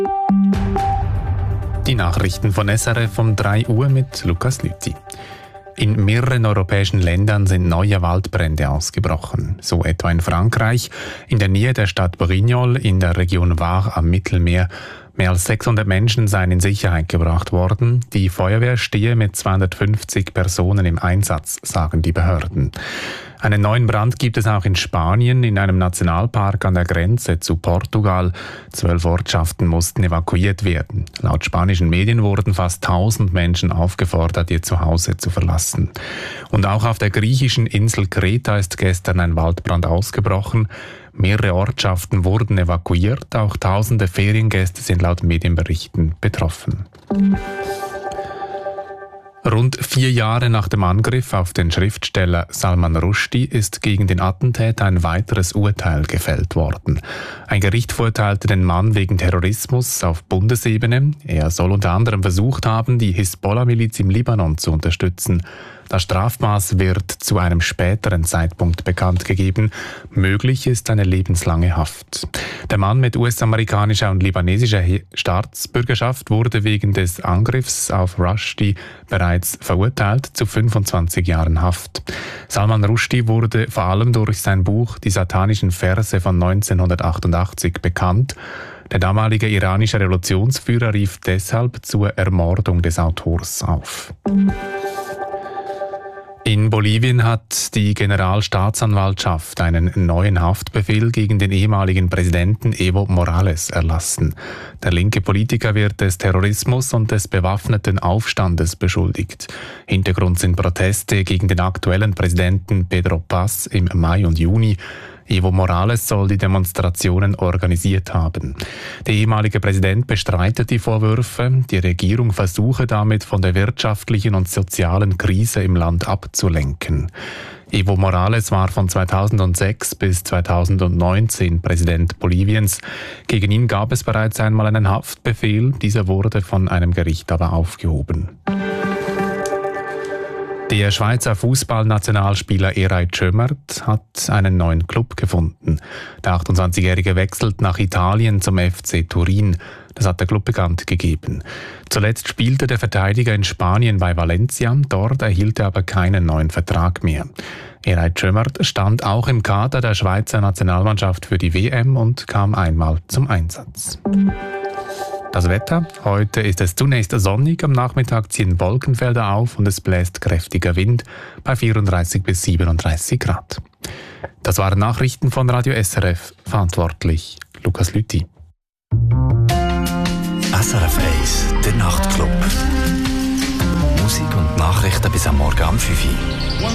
Die Nachrichten von SRF um 3 Uhr mit Lukas Lüthi. In mehreren europäischen Ländern sind neue Waldbrände ausgebrochen, so etwa in Frankreich, in der Nähe der Stadt Brignoles in der Region Var am Mittelmeer. Mehr als 600 Menschen seien in Sicherheit gebracht worden. Die Feuerwehr stehe mit 250 Personen im Einsatz, sagen die Behörden. Einen neuen Brand gibt es auch in Spanien, in einem Nationalpark an der Grenze zu Portugal. 12 Ortschaften mussten evakuiert werden. Laut spanischen Medien wurden fast 1000 Menschen aufgefordert, ihr Zuhause zu verlassen. Und auch auf der griechischen Insel Kreta ist gestern ein Waldbrand ausgebrochen. Mehrere Ortschaften wurden evakuiert, auch tausende Feriengäste sind laut Medienberichten betroffen. Rund 4 Jahre nach dem Angriff auf den Schriftsteller Salman Rushdie ist gegen den Attentäter ein weiteres Urteil gefällt worden. Ein Gericht verurteilte den Mann wegen Terrorismus auf Bundesebene. Er soll unter anderem versucht haben, die Hisbollah-Miliz im Libanon zu unterstützen. Das Strafmaß wird zu einem späteren Zeitpunkt bekannt gegeben. Möglich ist eine lebenslange Haft. Der Mann mit US-amerikanischer und libanesischer Staatsbürgerschaft wurde wegen des Angriffs auf Rushdie bereits verurteilt zu 25 Jahren Haft. Salman Rushdie wurde vor allem durch sein Buch Die satanischen Verse von 1988 bekannt. Der damalige iranische Revolutionsführer rief deshalb zur Ermordung des Autors auf. In Bolivien hat die Generalstaatsanwaltschaft einen neuen Haftbefehl gegen den ehemaligen Präsidenten Evo Morales erlassen. Der linke Politiker wird des Terrorismus und des bewaffneten Aufstandes beschuldigt. Hintergrund sind Proteste gegen den aktuellen Präsidenten Pedro Paz im Mai und Juni. Evo Morales soll die Demonstrationen organisiert haben. Der ehemalige Präsident bestreitet die Vorwürfe. Die Regierung versuche damit, von der wirtschaftlichen und sozialen Krise im Land abzulenken. Evo Morales war von 2006 bis 2019 Präsident Boliviens. Gegen ihn gab es bereits einmal einen Haftbefehl. Dieser wurde von einem Gericht aber aufgehoben. Der Schweizer Fußballnationalspieler Eray Tschömert hat einen neuen Club gefunden. Der 28-Jährige wechselt nach Italien zum FC Turin. Das hat der Club bekannt gegeben. Zuletzt spielte der Verteidiger in Spanien bei Valencia. Dort erhielt er aber keinen neuen Vertrag mehr. Eray Tschömert stand auch im Kader der Schweizer Nationalmannschaft für die WM und kam einmal zum Einsatz. Das Wetter. Heute ist es zunächst sonnig, am Nachmittag ziehen Wolkenfelder auf und es bläst kräftiger Wind bei 34 bis 37 Grad. Das waren Nachrichten von Radio SRF, verantwortlich Lukas Lüthi. SRF 1, der Nachtclub. Musik und Nachrichten bis am Morgen um 5 Uhr.